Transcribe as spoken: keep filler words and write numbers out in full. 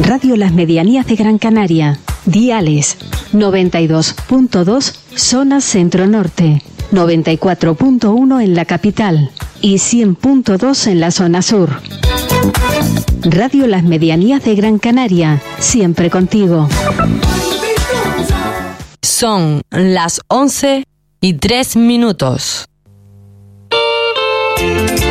Radio Las Medianías de Gran Canaria. Diales noventa y dos punto dos zona centro-norte, noventa y cuatro punto uno en la capital y cien punto dos en la zona sur. Radio Las Medianías de Gran Canaria, siempre contigo. Son las once y tres minutos.